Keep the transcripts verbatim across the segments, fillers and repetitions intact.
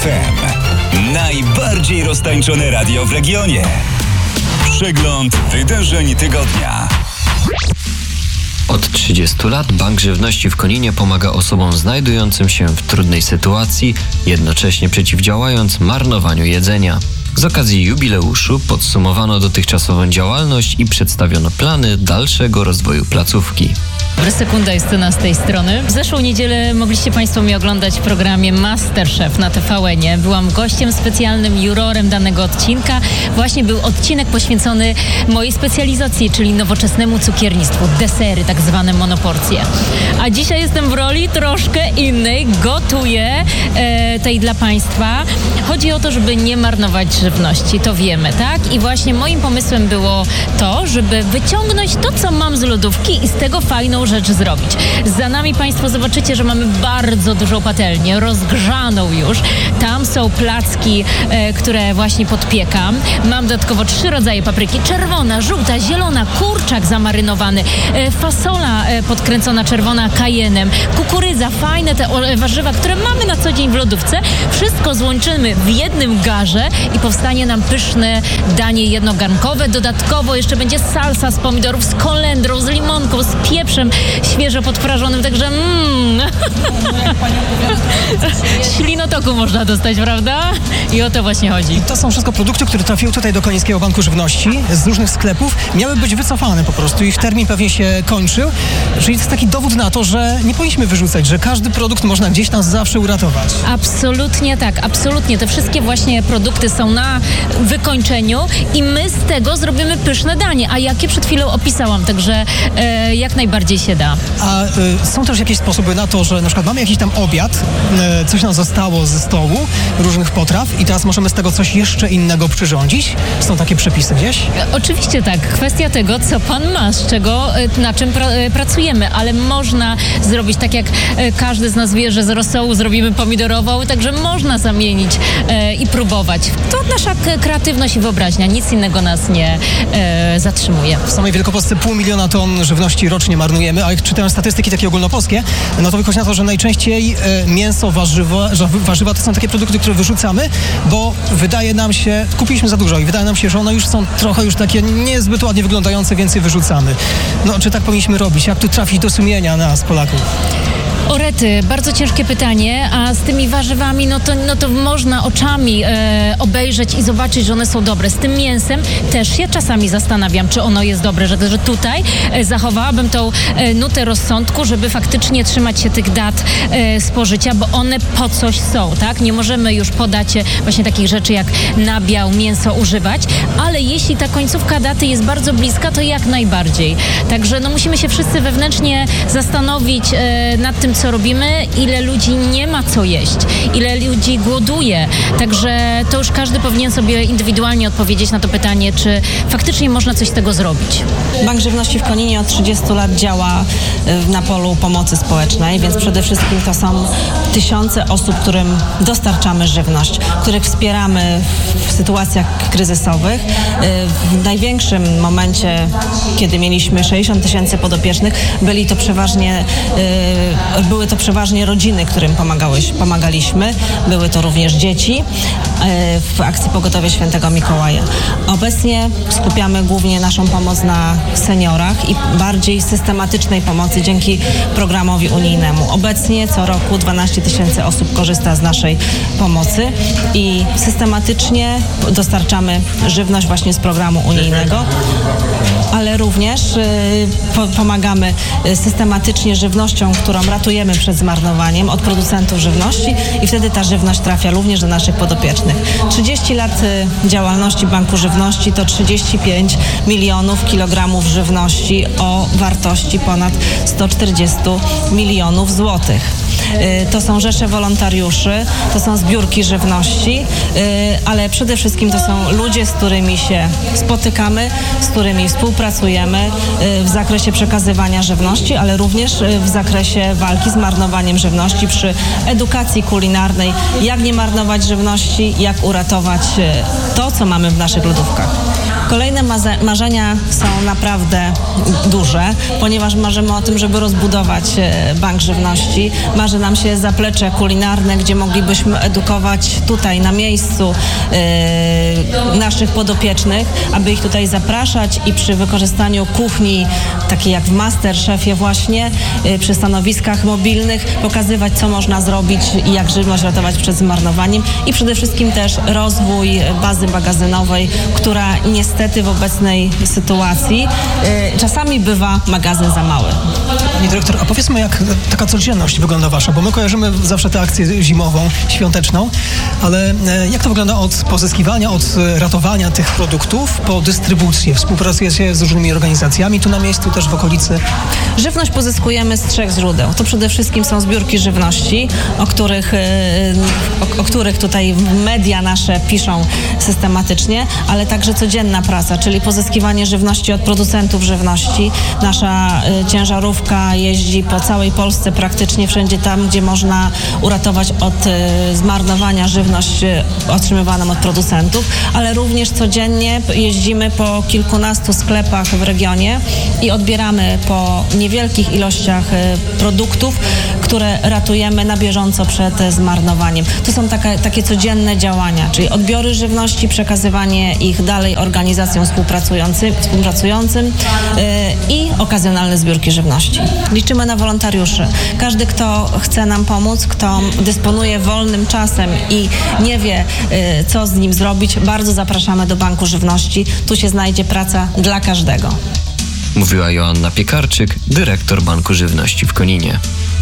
F M. Najbardziej roztańczone radio w regionie. Przegląd wydarzeń tygodnia. Od trzydziestu lat Bank Żywności w Koninie pomaga osobom znajdującym się w trudnej sytuacji, jednocześnie przeciwdziałając marnowaniu jedzenia. Z okazji jubileuszu podsumowano dotychczasową działalność i przedstawiono plany dalszego rozwoju placówki. Sekunda Justyna z tej strony. W zeszłą niedzielę mogliście Państwo mnie oglądać w programie MasterChef na T V N-ie. Byłam gościem specjalnym, jurorem danego odcinka. Właśnie był odcinek poświęcony mojej specjalizacji, czyli nowoczesnemu cukiernictwu, desery, tak zwane monoporcje. A dzisiaj jestem w roli troszkę innej. Gotuję e, tej dla Państwa. Chodzi o to, żeby nie marnować żywności, to wiemy, tak? I właśnie moim pomysłem było to, żeby wyciągnąć to, co mam z lodówki i z tego fajną rzecz zrobić. Za nami Państwo zobaczycie, że mamy bardzo dużą patelnię, rozgrzaną już. Tam są placki, e, które właśnie podpiekam. Mam dodatkowo trzy rodzaje papryki. Czerwona, żółta, zielona, kurczak zamarynowany, e, fasola e, podkręcona czerwona kajenem, kukurydza, fajne te o, warzywa, które mamy na co dzień w lodówce. Wszystko złączymy w jednym garze i powstanie nam pyszne danie jednogarnkowe. Dodatkowo jeszcze będzie salsa z pomidorów, z kolendrą, z limonką, z pieprzem świeżo podprażonym, także mmm. Ślinotoku można dostać, prawda? I o to właśnie chodzi. I to są wszystko produkty, które trafiły tutaj do Konińskiego Banku Żywności z różnych sklepów. Miały być wycofane po prostu. Ich termin pewnie się kończył. Czyli to jest taki dowód na to, że nie powinniśmy wyrzucać, że każdy produkt można gdzieś tam zawsze uratować. Absolutnie tak, absolutnie. Te wszystkie właśnie produkty są na wykończeniu i my z tego zrobimy pyszne danie. A jakie przed chwilą opisałam, także e, jak najbardziej się da. A y, są też jakieś sposoby na to, że na przykład mamy jakiś tam obiad, y, coś nam zostało ze stołu, różnych potraw i teraz możemy z tego coś jeszcze innego przyrządzić? Są takie przepisy gdzieś? Oczywiście tak. Kwestia tego, co pan ma, z czego, na czym pra- pracujemy, ale można zrobić tak, jak każdy z nas wie, że z rosołu zrobimy pomidorową, także można zamienić e, i próbować. To nasza k- kreatywność i wyobraźnia. Nic innego nas nie e, zatrzymuje. W samej Wielkopolsce pół miliona ton żywności rocznie marnujemy, a jak czytałem statystyki takie ogólnopolskie, no to wychodzi na to, że najczęściej e, mięso, warzywa, warzywa to są takie produkty, które wyrzucamy, bo wydaje nam się, kupiliśmy za dużo i wydaje nam się, że one już są trochę już takie niezbyt ładnie wyglądające, więcej wyrzucamy. No, czy tak powinniśmy robić? Jak tu trafić do sumienia nas, Polaków? O rety, bardzo ciężkie pytanie, a z tymi warzywami, no to, no to można oczami e, obejrzeć i zobaczyć, że one są dobre. Z tym mięsem też się czasami zastanawiam, czy ono jest dobre, że, że tutaj e, zachowałabym tą e, nutę rozsądku, żeby faktycznie trzymać się tych dat e, spożycia, bo one po coś są, tak? Nie możemy już podać właśnie takich rzeczy jak nabiał, mięso używać, ale jeśli ta końcówka daty jest bardzo bliska, to jak najbardziej. Także no musimy się wszyscy wewnętrznie zastanowić e, nad tym, co robimy, ile ludzi nie ma co jeść, ile ludzi głoduje. Także to już każdy powinien sobie indywidualnie odpowiedzieć na to pytanie, czy faktycznie można coś z tego zrobić. Bank Żywności w Koninie od trzydziestu lat działa na polu pomocy społecznej, więc przede wszystkim to są tysiące osób, którym dostarczamy żywność, których wspieramy w sytuacjach kryzysowych. W największym momencie, kiedy mieliśmy sześćdziesiąt tysięcy podopiecznych, byli to przeważnie Były to przeważnie rodziny, którym pomagaliśmy. Były to również dzieci w akcji Pogotowie Świętego Mikołaja. Obecnie skupiamy głównie naszą pomoc na seniorach i bardziej systematycznej pomocy dzięki programowi unijnemu. Obecnie co roku dwanaście tysięcy osób korzysta z naszej pomocy i systematycznie dostarczamy żywność właśnie z programu unijnego, ale również pomagamy systematycznie żywnością, którą ratujemy przed zmarnowaniem od producentów żywności i wtedy ta żywność trafia również do naszych podopiecznych. trzydzieści lat działalności Banku Żywności to trzydzieści pięć milionów kilogramów żywności o wartości ponad sto czterdzieści milionów złotych. To są rzesze wolontariuszy, to są zbiórki żywności, ale przede wszystkim to są ludzie, z którymi się spotykamy, z którymi współpracujemy w zakresie przekazywania żywności, ale również w zakresie walki z marnowaniem żywności przy edukacji kulinarnej, jak nie marnować żywności, jak uratować to, to, co mamy w naszych lodówkach. Kolejne maze- marzenia są naprawdę duże, ponieważ marzymy o tym, żeby rozbudować Bank Żywności. Marzy nam się zaplecze kulinarne, gdzie moglibyśmy edukować tutaj na miejscu yy, naszych podopiecznych, aby ich tutaj zapraszać i przy wykorzystaniu kuchni, takiej jak w MasterChefie właśnie, yy, przy stanowiskach mobilnych, pokazywać, co można zrobić i jak żywność ratować przed zmarnowaniem i przede wszystkim też rozwój bazy magazynowej, która niestety w obecnej sytuacji yy, czasami bywa magazyn za mały. Pani dyrektor, a powiedzmy, jak taka codzienność wygląda wasza, bo my kojarzymy zawsze tę akcję zimową, świąteczną, ale jak to wygląda od pozyskiwania, od ratowania tych produktów po dystrybucję? Współpracujecie z różnymi organizacjami tu na miejscu, też w okolicy? Żywność pozyskujemy z trzech źródeł. To przede wszystkim są zbiórki żywności, o których, o, o których tutaj media nasze piszą systematycznie, ale także codzienna praca, czyli pozyskiwanie żywności od producentów żywności. Nasza ciężarówka jeździ po całej Polsce, praktycznie wszędzie tam, gdzie można uratować od y, zmarnowania żywność y, otrzymywaną od producentów, ale również codziennie jeździmy po kilkunastu sklepach w regionie i odbieramy po niewielkich ilościach y, produktów, które ratujemy na bieżąco przed y, zmarnowaniem. To są taka, takie codzienne działania, czyli odbiory żywności, przekazywanie ich dalej organizacjom współpracującym, współpracującym y, i okazjonalne zbiórki żywności. Liczymy na wolontariuszy. Każdy, kto chce nam pomóc, kto dysponuje wolnym czasem i nie wie, y, co z nim zrobić, bardzo zapraszamy do Banku Żywności. Tu się znajdzie praca dla każdego. Mówiła Joanna Piekarczyk, dyrektor Banku Żywności w Koninie.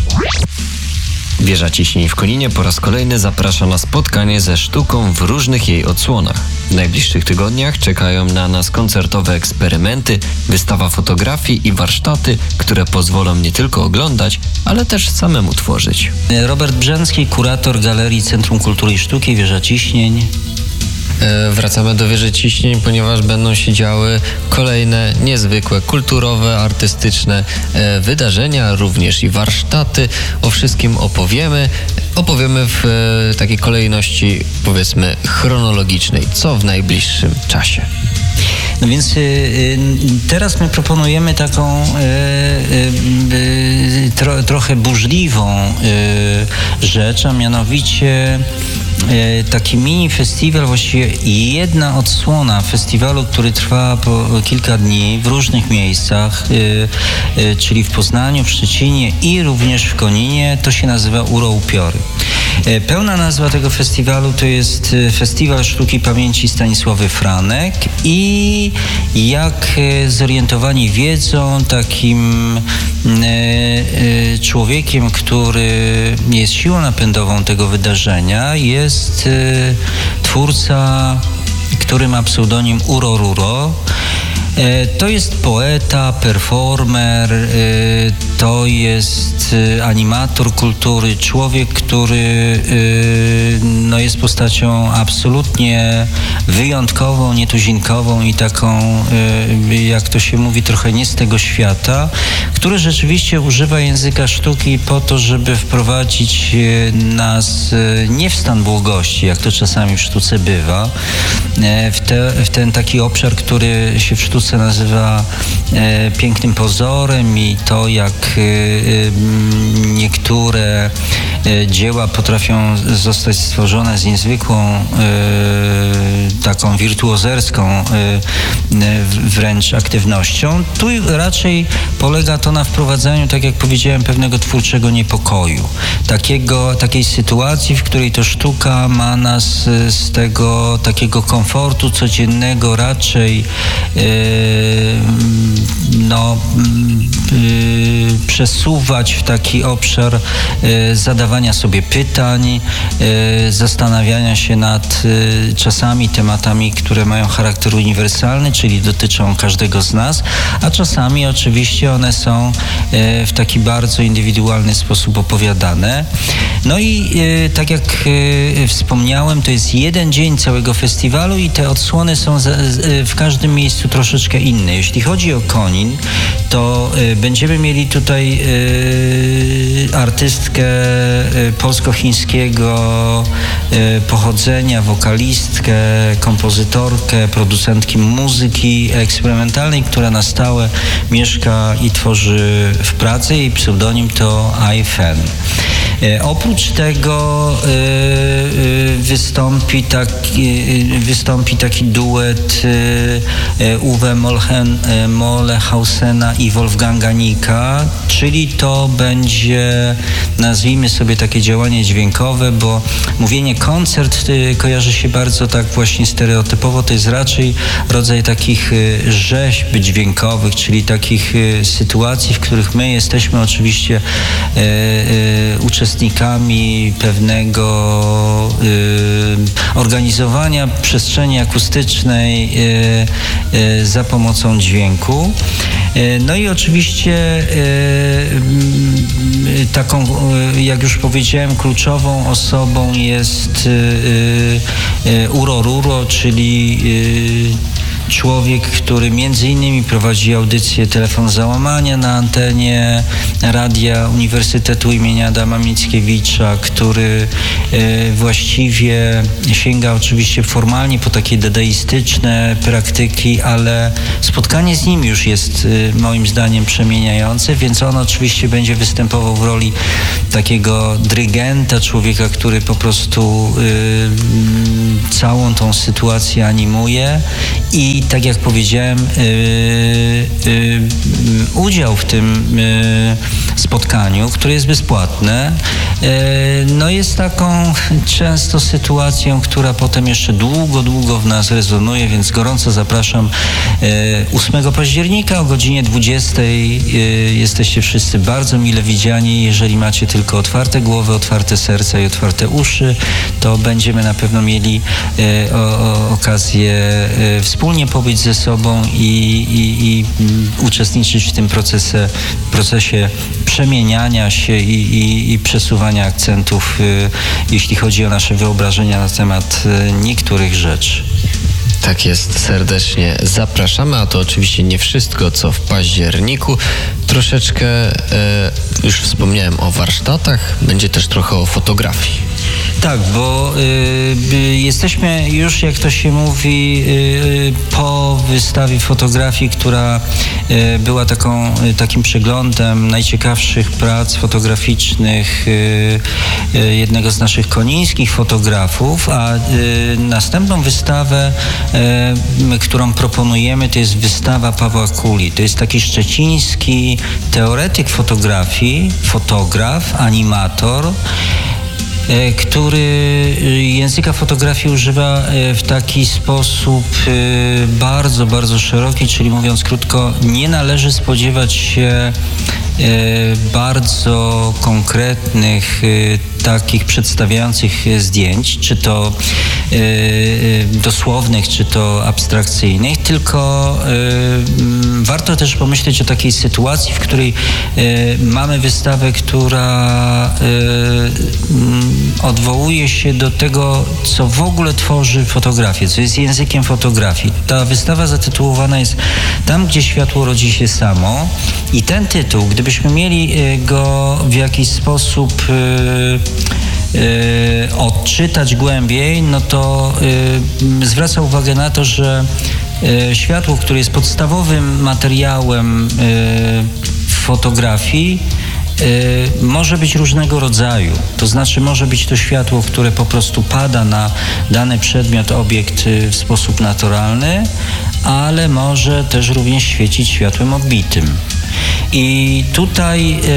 Wieża Ciśnień w Koninie po raz kolejny zaprasza na spotkanie ze sztuką w różnych jej odsłonach. W najbliższych tygodniach czekają na nas koncertowe eksperymenty, wystawa fotografii i warsztaty, które pozwolą nie tylko oglądać, ale też samemu tworzyć. Robert Brzęcki, kurator Galerii Centrum Kultury i Sztuki Wieża Ciśnień. Wracamy do Wieży Ciśnień, ponieważ będą się działy kolejne niezwykłe, kulturowe, artystyczne e, wydarzenia, również i warsztaty. O wszystkim opowiemy. Opowiemy w e, takiej kolejności, powiedzmy, chronologicznej, co w najbliższym czasie. No więc y, y, teraz my proponujemy taką y, y, tro, trochę burzliwą y, rzecz, a mianowicie y, taki mini festiwal, właściwie jedna odsłona festiwalu, który trwa po kilka dni w różnych miejscach, y, y, czyli w Poznaniu, w Szczecinie i również w Koninie. To się nazywa Uroupiory. Y, pełna nazwa tego festiwalu to jest Festiwal Sztuki Pamięci Stanisławy Franek i jak zorientowani wiedzą, takim e, e, człowiekiem, który jest siłą napędową tego wydarzenia, jest e, twórca, który ma pseudonim Uroruro. To jest poeta, performer, to jest animator kultury, człowiek, który no, jest postacią absolutnie wyjątkową, nietuzinkową i taką, jak to się mówi, trochę nie z tego świata, który rzeczywiście używa języka sztuki po to, żeby wprowadzić nas nie w stan błogości, jak to czasami w sztuce bywa, w, te, w ten taki obszar, który się w sztuce nazywa e, pięknym pozorem i to, jak e, niektóre e, dzieła potrafią zostać stworzone z niezwykłą e, taką wirtuozerską e, wręcz aktywnością. Tu raczej polega to na wprowadzaniu, tak jak powiedziałem, pewnego twórczego niepokoju. Takiego, takiej sytuacji, w której to sztuka ma nas z tego takiego komfortu codziennego raczej e, no, yy, przesuwać w taki obszar yy, zadawania sobie pytań, yy, zastanawiania się nad yy, czasami tematami, które mają charakter uniwersalny, czyli dotyczą każdego z nas, a czasami oczywiście one są yy, w taki bardzo indywidualny sposób opowiadane. No i yy, tak jak yy, wspomniałem, to jest jeden dzień całego festiwalu i te odsłony są za, yy, w każdym miejscu troszeczkę inne. Jeśli chodzi o Konin, to y, będziemy mieli tutaj y, artystkę y, polsko-chińskiego pochodzenia, wokalistkę, kompozytorkę, producentki muzyki eksperymentalnej, która na stałe mieszka i tworzy w Pradze. Jej pseudonim to Aifen. Oprócz tego wystąpi taki, wystąpi taki duet Uwe Molchen, Mollehausena i Wolfganga Nika, czyli to będzie, nazwijmy sobie, takie działanie dźwiękowe, bo mówienie koncert kojarzy się bardzo tak właśnie stereotypowo, to jest raczej rodzaj takich rzeźb dźwiękowych, czyli takich sytuacji, w których my jesteśmy oczywiście e, e, uczestnikami pewnego e, organizowania przestrzeni akustycznej e, e, za pomocą dźwięku. E, no i oczywiście e, taką, jak już powiedziałem, kluczową osobą jest e, e, Uro Ruro, czyli e, człowiek, który między innymi prowadzi audycję Telefon Załamania na antenie Radia Uniwersytetu imienia Adama Mickiewicza, który e, właściwie sięga oczywiście formalnie po takie dadaistyczne praktyki, ale spotkanie z nim już jest e, moim zdaniem przemieniające, więc on oczywiście będzie występował w roli takiego dyrygenta, człowieka, który po prostu e, całą tą sytuację animuje i tak jak powiedziałem, yy, yy, udział w tym yy, spotkaniu, które jest bezpłatne, yy, no jest taką często sytuacją, która potem jeszcze długo, długo w nas rezonuje, więc gorąco zapraszam yy, ósmego października o godzinie dwudziestej. Yy, jesteście wszyscy bardzo mile widziani. Jeżeli macie tylko otwarte głowy, otwarte serca i otwarte uszy, to będziemy na pewno mieli yy, o, o, okazję yy, wspólnie pobyć ze sobą i, i, i uczestniczyć w tym procesie, procesie przemieniania się i, i, i przesuwania akcentów, y, jeśli chodzi o nasze wyobrażenia na temat y, niektórych rzeczy. Tak jest, serdecznie zapraszamy, a to oczywiście nie wszystko, co w październiku. Troszeczkę, e, już wspomniałem o warsztatach, będzie też trochę o fotografii. Tak, bo y, y, jesteśmy już, jak to się mówi, y, po wystawie fotografii, która y, była taką, y, takim przeglądem najciekawszych prac fotograficznych y, y, jednego z naszych konińskich fotografów, a y, następną wystawę, y, którą proponujemy, to jest wystawa Pawła Kuli. To jest taki szczeciński teoretyk fotografii, fotograf, animator, który języka fotografii używa w taki sposób bardzo, bardzo szeroki, czyli mówiąc krótko, nie należy spodziewać się bardzo konkretnych, takich przedstawiających zdjęć, czy to y, dosłownych, czy to abstrakcyjnych, tylko y, warto też pomyśleć o takiej sytuacji, w której y, mamy wystawę, która y, odwołuje się do tego, co w ogóle tworzy fotografię, co jest językiem fotografii. Ta wystawa zatytułowana jest Tam, gdzie światło rodzi się samo i ten tytuł, gdybyśmy mieli go w jakiś sposób y, Yy, odczytać głębiej, no to yy, zwraca uwagę na to, że yy, światło, które jest podstawowym materiałem yy, fotografii, yy, może być różnego rodzaju. To znaczy może być to światło, które po prostu pada na dany przedmiot, obiekt yy, w sposób naturalny, ale może też również świecić światłem odbitym. I tutaj yy,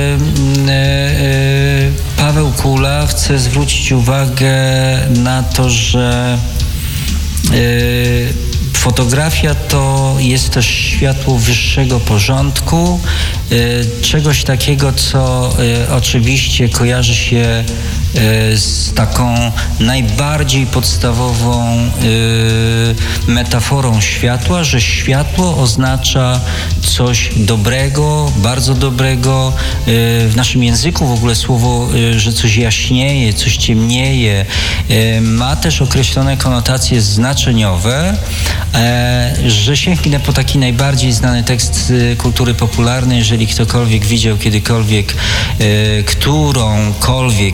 yy, Paweł Kula chce zwrócić uwagę na to, że yy, fotografia to jest też światło wyższego porządku, yy, czegoś takiego, co yy, oczywiście kojarzy się z taką najbardziej podstawową y, metaforą światła, że światło oznacza coś dobrego, bardzo dobrego. Y, w naszym języku w ogóle słowo, y, że coś jaśnieje, coś ciemnieje, y, ma też określone konotacje znaczeniowe, y, że sięgnę po taki najbardziej znany tekst y, kultury popularnej, jeżeli ktokolwiek widział kiedykolwiek y, którąkolwiek z części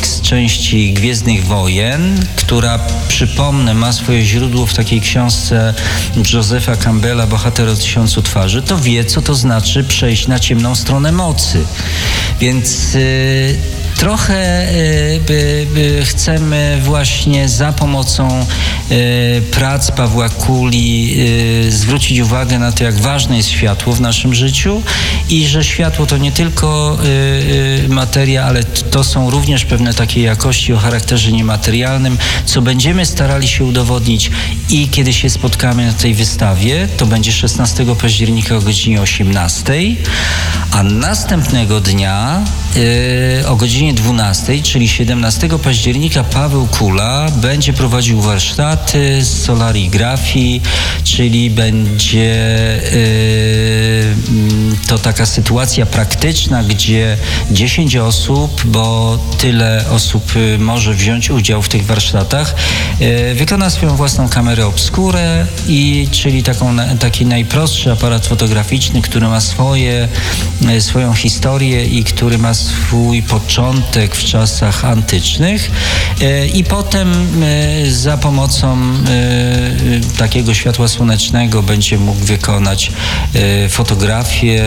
części Gwiezdnych Wojen, która, przypomnę, ma swoje źródło w takiej książce Josepha Campbella, Bohater o tysiącu twarzy, to wie, co to znaczy przejść na ciemną stronę mocy. Więc yy, trochę y, by, by chcemy właśnie za pomocą y, prac Pawła Kuli y, zwrócić uwagę na to, jak ważne jest światło w naszym życiu i że światło to nie tylko y, y, materia, ale to są również pewne takie jakości o charakterze niematerialnym, co będziemy starali się udowodnić i kiedy się spotkamy na tej wystawie, to będzie szesnastego października o godzinie osiemnastej, a następnego dnia y, o godzinie dwunastej, czyli siedemnastego października, Paweł Kula będzie prowadził warsztaty z solarigrafii, czyli będzie y, to taka sytuacja praktyczna, gdzie dziesięć osób, bo tyle osób y, może wziąć udział w tych warsztatach, y, wykona swoją własną kamerę obskurę, i czyli taką, taki najprostszy aparat fotograficzny, który ma swoje, y, swoją historię i który ma swój początek w czasach antycznych i potem za pomocą takiego światła słonecznego będzie mógł wykonać fotografię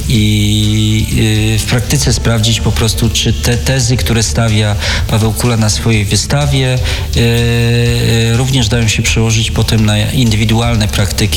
i w praktyce sprawdzić po prostu, czy te tezy, które stawia Paweł Kula na swojej wystawie, również dają się przełożyć potem na indywidualne praktyki